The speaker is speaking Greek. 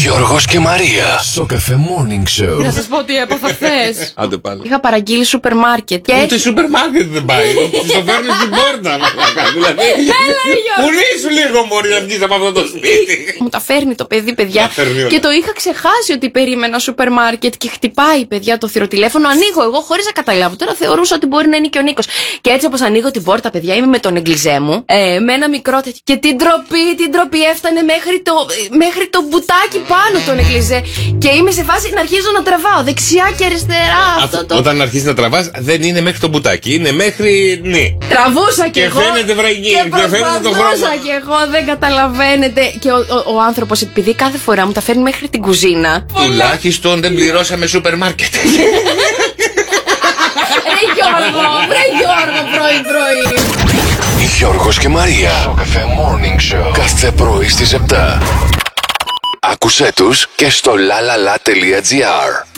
Γιώργος και Μαρία. Σοκαφέ Morning Show. Να σας πω τι έπαθα χθες. Άντε πάλι. Είχα παραγγείλει σούπερ μάρκετ. Και Ούτε σούπερ μάρκετ δεν πάει. Το φέρνει στην πόρτα. Δηλαδή. Πουλήσου λίγο, μωρή, να βγεις από αυτό το σπίτι. Μου τα φέρνει το παιδί, παιδιά. Και το είχα ξεχάσει ότι περίμενα σούπερ μάρκετ και χτυπάει, παιδιά, το θηροτηλέφωνο. Ανοίγω εγώ χωρίς να καταλάβω. Τώρα θεωρούσα ότι μπορεί να είναι και ο Νίκος. Και έτσι όπως ανοίγω την πόρτα, παιδιά, είμαι με τον εγκλιζέ μου. Με ένα μικρό τέτοιο. Και την ντροπή έφτανε μέχρι το μπουτάκι πάνω τον εγκλιζέ. Και είμαι σε φάση να αρχίζω να τραβάω δεξιά και αριστερά. Όταν αρχίσει να τραβάς, δεν είναι μέχρι το μπουτάκι, είναι μέχρι νη. Τραβούσα και εγώ. Και φαίνεται βραγή. Και προσπαθούσα και εγώ, δεν καταλαβαίνετε. Και ο άνθρωπος, επειδή κάθε φορά μου τα φέρνει μέχρι την κουζίνα. Τουλάχιστον δεν πληρώσαμε σούπερ μάρκετ. Ρε Γιώργο, πρωί. Γιώργος και Μαρία. Σοκαφέ Morning Show. Κάθε πρωί στις 7. Άκουσέ τους και στο lalala.gr.